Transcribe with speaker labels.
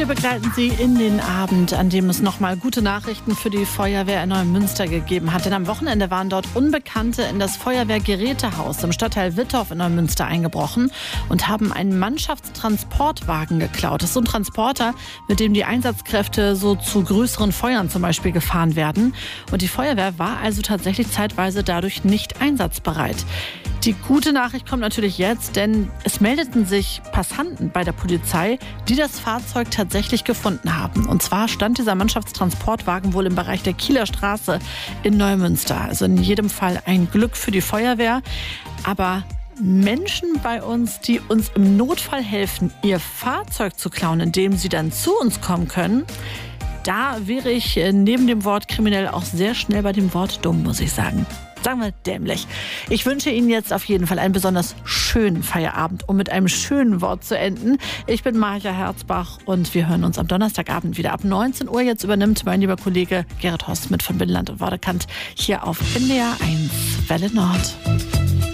Speaker 1: Wir begleiten Sie in den Abend, an dem es nochmal gute Nachrichten für die Feuerwehr in Neumünster gegeben hat. Denn am Wochenende waren dort Unbekannte in das Feuerwehrgerätehaus im Stadtteil Wittorf in Neumünster eingebrochen und haben einen Mannschaftstransportwagen geklaut. Das ist so ein Transporter, mit dem die Einsatzkräfte so zu größeren Feuern zum Beispiel gefahren werden. Und die Feuerwehr war also tatsächlich zeitweise dadurch nicht einsatzbereit. Die gute Nachricht kommt natürlich jetzt, denn es meldeten sich Passanten bei der Polizei, die das Fahrzeug tatsächlich gefunden haben. Und zwar stand dieser Mannschaftstransportwagen wohl im Bereich der Kieler Straße in Neumünster. Also in jedem Fall ein Glück für die Feuerwehr. Aber Menschen bei uns, die uns im Notfall helfen, ihr Fahrzeug zu klauen, indem sie dann zu uns kommen können, da wäre ich neben dem Wort kriminell auch sehr schnell bei dem Wort dumm, muss ich sagen. Sagen wir dämlich. Ich wünsche Ihnen jetzt auf jeden Fall einen besonders schönen Feierabend, um mit einem schönen Wort zu enden. Ich bin Marja Herzbach und wir hören uns am Donnerstagabend wieder. Ab 19 Uhr jetzt übernimmt mein lieber Kollege Gerrit Horst mit von Binnenland und Wortekant hier auf NDR 1 Welle Nord.